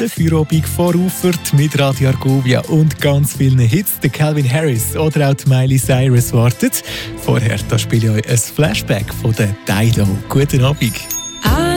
der Feierabend voraufert mit Radio Argovia und ganz vielen Hits. Der Calvin Harris oder auch die Miley Cyrus wartet. Vorher da spiele ich euch ein Flashback von der Dido. Guten Abend.